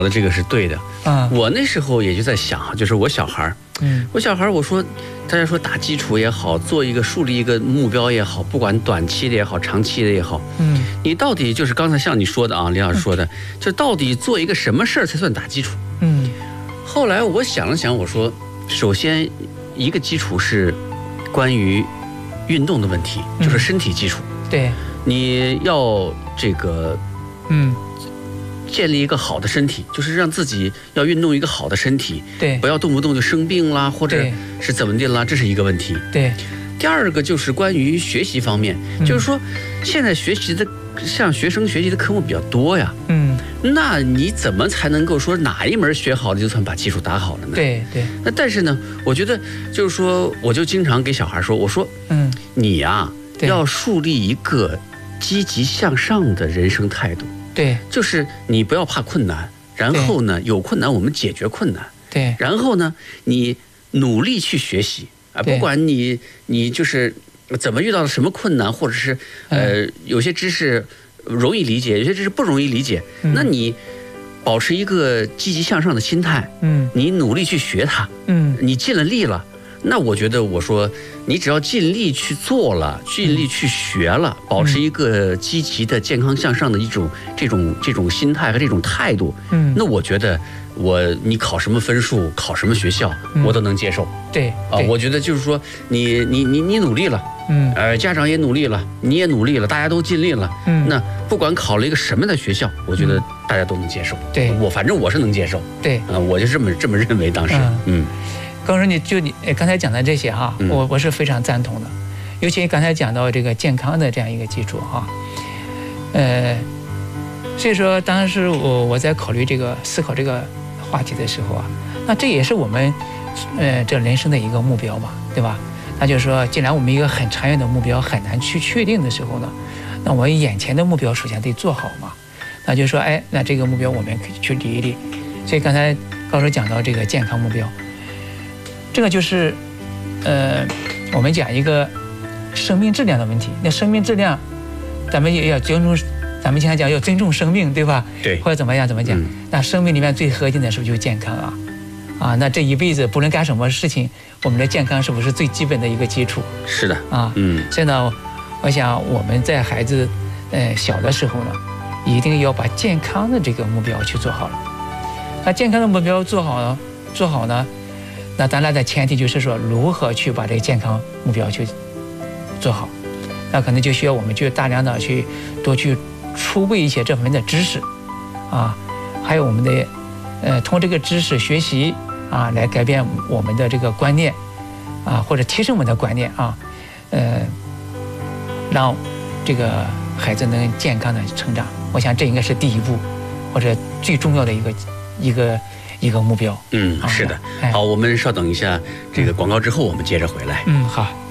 这个是对的。我那时候也就在想，就是我小孩，我说，大家说打基础也好，做一个树立一个目标也好，不管短期的也好，长期的也好，你到底就是刚才像你说的啊，李老师说的，就到底做一个什么事儿才算打基础？后来我想了想，我说，首先一个基础是关于运动的问题，就是身体基础。 对， 你要这个，建立一个好的身体，就是让自己要运动一个好的身体， 对， 不要动不动就生病啦，或者是怎么的啦，这是一个问题。 对， 第二个就是关于学习方面，就是说现在学习的像学生学习的科目比较多呀，那你怎么才能够说哪一门学好了就算把基础打好了呢？ 对。 那但是呢，我觉得就是说，我就经常给小孩说，我说，你呀，要树立一个积极向上的人生态度。 对， 就是你不要怕困难，然后呢，有困难我们解决困难， 对， 然后呢，你努力去学习啊，不管你就是怎么遇到了什么困难，或者是有些知识容易理解，有些知识不容易理解，那你保持一个积极向上的心态，你努力去学它，你尽了力了。那我觉得，我说你只要尽力去做了，尽力去学了，保持一个积极的、健康向上的这种心态和这种态度，那我觉得你考什么分数，考什么学校，我都能接受。 对啊，我觉得就是说你努力了，家长也努力了，你也努力了，大家都尽力了，那不管考了一个什么的学校，我觉得大家都能接受。对，反正我是能接受。对，啊，我就这么认为，当时， 高老师，你刚才讲的这些哈，我是非常赞同的，尤其刚才讲到这个健康的这样一个基础哈，所以说当时我在思考这个话题的时候啊，那这也是我们这人生的一个目标嘛，对吧？那就是说，既然我们一个很长远的目标很难去确定的时候呢，那我们眼前的目标首先得做好嘛，那就是说，那这个目标我们可以去理一理。所以刚才高老师讲到这个健康目标。这个就是，我们讲一个生命质量的问题。那生命质量，咱们也要尊重，咱们经常讲要尊重生命，对吧？对。或者怎么讲？那生命里面最核心的是不是就是健康啊？那这一辈子不论干什么事情，我们的健康是不是最基本的一个基础？是的。所以呢，我想我们在孩子小的时候呢，一定要把健康的这个目标去做好了。那健康的目标做好呢？那当然的前提就是说，如何去把这个健康目标去做好，那可能就需要我们去大量的多去储备一些这方面的知识啊，还有我们的通过这个知识学习啊，来改变我们的这个观念啊，或者提升我们的观念啊，让这个孩子能健康的成长。我想这应该是第一步，或者最重要的一个目标。是的。好，我们稍等一下，这个广告之后我们接着回来。好。